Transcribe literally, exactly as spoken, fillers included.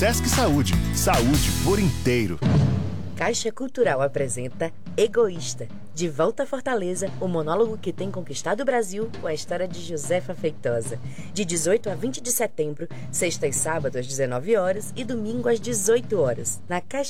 Sesc Saúde. Saúde por inteiro. Caixa Cultural apresenta Egoísta. De volta a Fortaleza, o monólogo que tem conquistado o Brasil com a história de Josefa Feitosa. De dezoito a vinte de setembro, sexta e sábado às dezenove horas e domingo às dezoito horas. Na Caixa